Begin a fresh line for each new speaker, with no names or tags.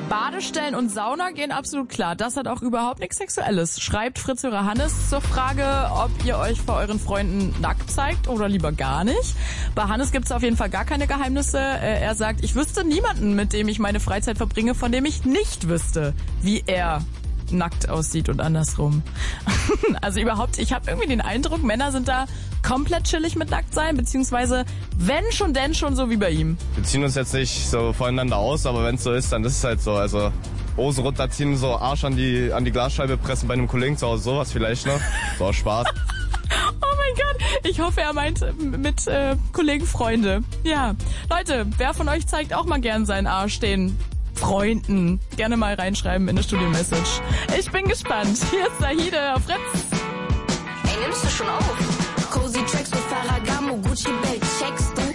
Badestellen und Sauna gehen absolut klar. Das hat auch überhaupt nichts Sexuelles. Schreibt Fritzhörer Hannes zur Frage, ob ihr euch vor euren Freunden nackt zeigt oder lieber gar nicht. Bei Hannes gibt's auf jeden Fall gar keine Geheimnisse. Er sagt, ich wüsste niemanden, mit dem ich meine Freizeit verbringe, von dem ich nicht wüsste, wie er nackt aussieht und andersrum. Also überhaupt, ich habe irgendwie den Eindruck, Männer sind da komplett chillig mit nackt sein, beziehungsweise wenn schon, denn schon so wie bei ihm.
Wir ziehen uns jetzt nicht so voneinander aus, aber wenn es so ist, dann ist es halt so. Also Hose runterziehen, so Arsch an die Glasscheibe pressen bei einem Kollegen zu Hause, sowas vielleicht noch. So, Spaß.
Oh mein Gott, ich hoffe, er meint mit Kollegen Freunde. Ja, Leute, wer von euch zeigt auch mal gern seinen Arsch den Freunden? Gerne mal reinschreiben in eine Studio-Message. Ich bin gespannt. Hier ist Zahide auf Fritz.
Ey, nimmst du schon auf? Cozy Tracks mit Ferragamo, Gucci Belt, checkst du